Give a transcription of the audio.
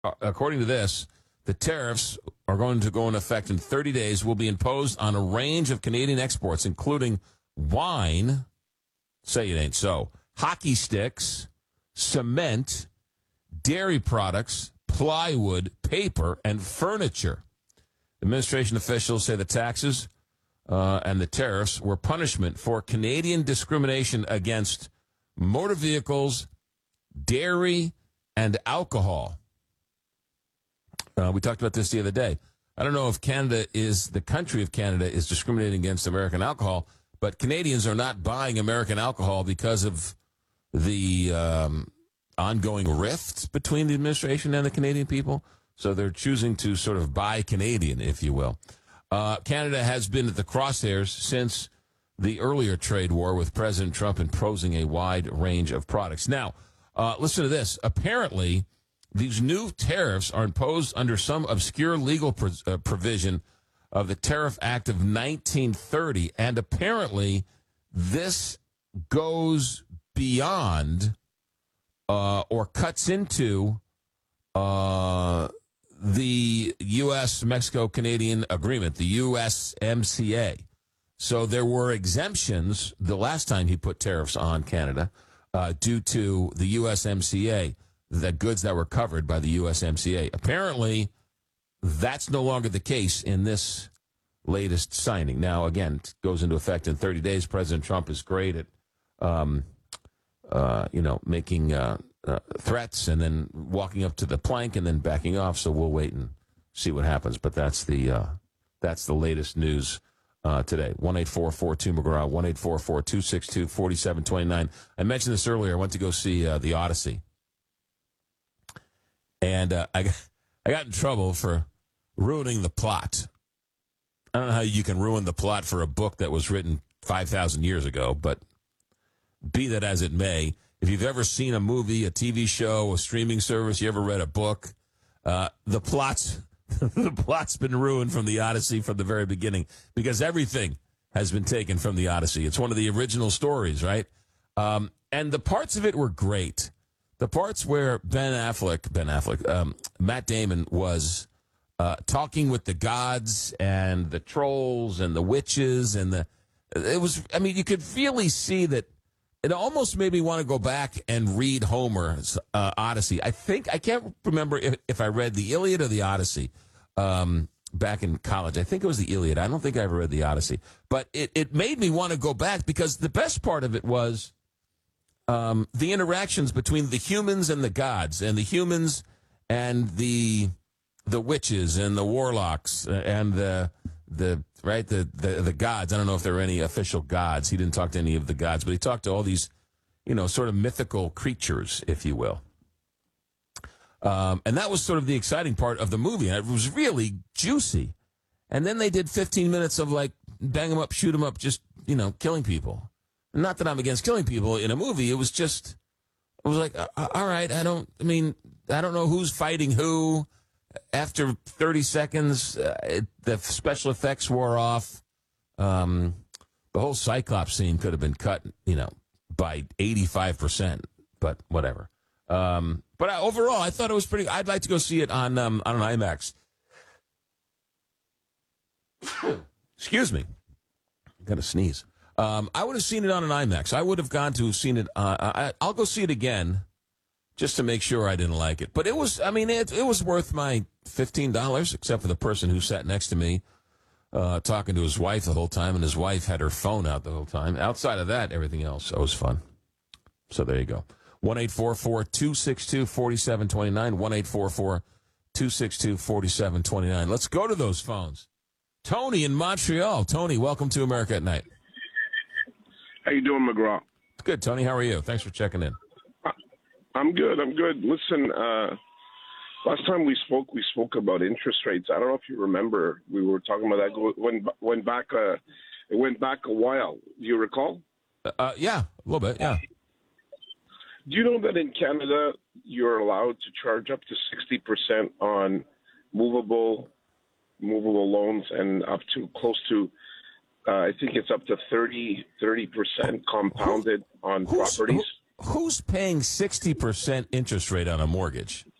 according to this, the tariffs are going to go into effect in 30 days, will be imposed on a range of Canadian exports, including wine, say it ain't so, hockey sticks, cement, dairy products, plywood, paper, and furniture. Administration officials say the taxes and the tariffs were punishment for Canadian discrimination against motor vehicles, dairy, and alcohol. We talked about this the other day. I don't know if the country of Canada is discriminating against American alcohol, but Canadians are not buying American alcohol because of the ongoing rift between the administration and the Canadian people. So they're choosing to sort of buy Canadian, if you will. Canada has been at the crosshairs since the earlier trade war, with President Trump imposing a wide range of products. Now, listen to this. Apparently, these new tariffs are imposed under some obscure legal provision of the Tariff Act of 1930, and apparently this goes beyond or cuts into the U.S.-Mexico-Canadian agreement, the USMCA. So there were exemptions the last time he put tariffs on Canada due to the USMCA, the goods that were covered by the USMCA. Apparently, that's no longer the case in this latest signing. Now, again, it goes into effect in 30 days. President Trump is great at, making threats and then walking up to the plank and then backing off. So we'll wait and see what happens. But that's the latest news today. 1-844-2-McGraw, 1-844-262-4729. I mentioned this earlier. I went to go see The Odyssey. And I got in trouble for ruining the plot. I don't know how you can ruin the plot for a book that was written 5,000 years ago, but be that as it may, if you've ever seen a movie, a TV show, a streaming service, you ever read a book, the plot's been ruined from The Odyssey from the very beginning, because everything has been taken from The Odyssey. It's one of the original stories, right? And the parts of it were great. The parts where Matt Damon was talking with the gods and the trolls and the witches and you could really see that it almost made me want to go back and read Homer's Odyssey. I can't remember if I read the Iliad or the Odyssey back in college. I think it was the Iliad. I don't think I ever read the Odyssey. But it made me want to go back, because the best part of it was the interactions between the humans and the gods, and the humans and the witches and the warlocks and the gods. I don't know if there were any official gods. He didn't talk to any of the gods, but he talked to all these, sort of mythical creatures, if you will. And that was sort of the exciting part of the movie. And it was really juicy. And then they did 15 minutes of bang them up, shoot them up, just, killing people. Not that I'm against killing people in a movie. It was like, all right, I don't know who's fighting who. After 30 seconds, the special effects wore off. The whole Cyclops scene could have been cut, by 85%, but whatever. But overall, I thought it was pretty. I'd like to go see it on an IMAX. Excuse me. I got to sneeze. I would have seen it on an IMAX. I would have gone to have seen it. I'll go see it again just to make sure I didn't like it. But it was, it was worth my $15, except for the person who sat next to me talking to his wife the whole time, and his wife had her phone out the whole time. Outside of that, everything else was fun. So there you go. 1-844-262-4729, 1-844-262-4729. Let's go to those phones. Tony in Montreal. Tony, welcome to America at Night. How you doing, McGraw? Good, Tony. How are you? Thanks for checking in. I'm good. Listen, last time we spoke about interest rates. I don't know if you remember. We were talking about that. It went back a while. Do you recall? Yeah, a little bit, yeah. Do you know that in Canada you're allowed to charge up to 60% on movable loans, and up to close to I think it's up to 30% compounded on properties? Who's paying 60% interest rate on a mortgage?